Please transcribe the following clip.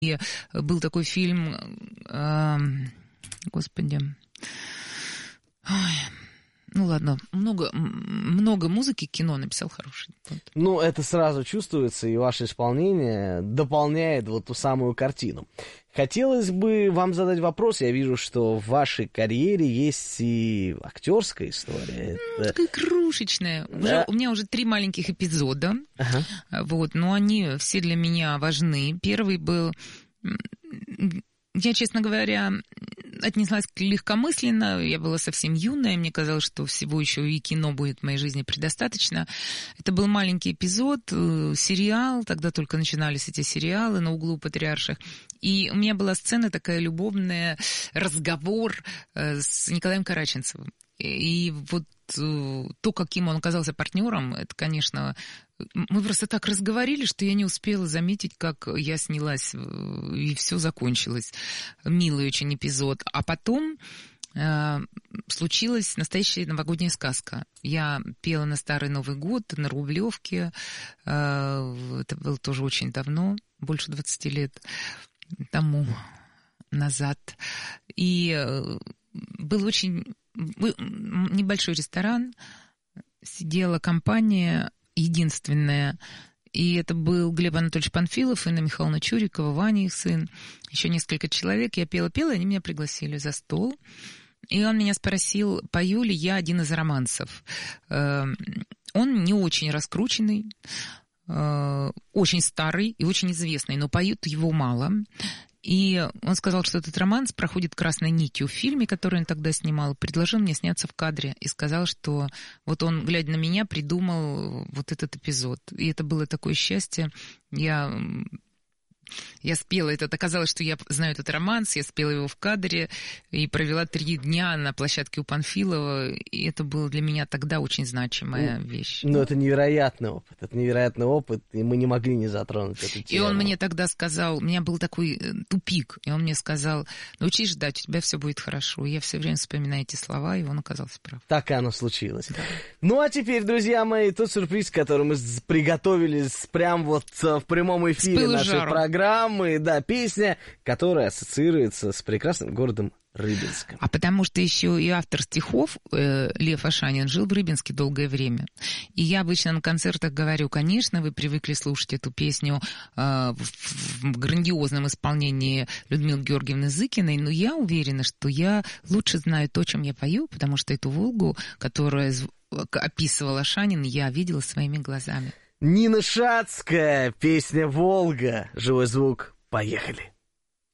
И был такой фильм, господи, ой, ну ладно, много музыки, кино написал хороший. Вот. Ну, это сразу чувствуется, и ваше исполнение дополняет вот ту самую картину. Хотелось бы вам задать вопрос. Я вижу, что в вашей карьере есть и актерская история. Такая крошечная. Да. У меня уже 3 маленьких эпизода. Ага. Вот, но они все для меня важны. Первый был... Я, честно говоря, отнеслась легкомысленно, я была совсем юная, мне казалось, что всего еще и кино будет в моей жизни предостаточно. Это был маленький эпизод, сериал, тогда только начинались эти сериалы на углу Патриарших. И у меня была сцена такая любовная, разговор с Николаем Караченцевым. И вот то, каким он оказался партнером, это, конечно... Мы просто так разговорили, что я не успела заметить, как я снялась, и все закончилось. Милый очень эпизод. А потом случилась настоящая новогодняя сказка. Я пела на Старый Новый год, на Рублевке. Это было тоже очень давно, больше 20 лет тому назад. И был очень небольшой ресторан, сидела компания единственная, и это был Глеб Анатольевич Панфилов, Инна Михайловна Чурикова, Ваня их сын, еще несколько человек. Я пела, и они меня пригласили за стол. И он меня спросил, пою ли я один из романсов. Он не очень раскрученный, очень старый и очень известный, но поют его мало. И он сказал, что этот романс проходит красной нитью в фильме, который он тогда снимал, предложил мне сняться в кадре и сказал, что вот он, глядя на меня, придумал вот этот эпизод. И это было такое счастье. Я спела этот, оказалось, что я знаю этот романс, я спела его в кадре и провела 3 дня на площадке у Панфилова, и это было для меня тогда очень значимая вещь. Ну, это невероятный опыт, и мы не могли не затронуть эту тему. И он мне тогда сказал, у меня был такой тупик, и он мне сказал, научись ждать, у тебя все будет хорошо. И я все время вспоминаю эти слова, и он оказался прав. Так и оно случилось. Да. Ну, а теперь, друзья мои, тот сюрприз, который мы приготовили прям вот в прямом эфире нашей программы, да, песня, которая ассоциируется с прекрасным городом Рыбинском. А потому что еще и автор стихов Лев Ашанин жил в Рыбинске долгое время. И я обычно на концертах говорю, конечно, вы привыкли слушать эту песню в грандиозном исполнении Людмилы Георгиевны Зыкиной, но я уверена, что я лучше знаю то, чем я пою, потому что эту Волгу, которую описывал Ашанин, я видела своими глазами. Нина Шацкая, песня «Волга». Живой звук. Поехали.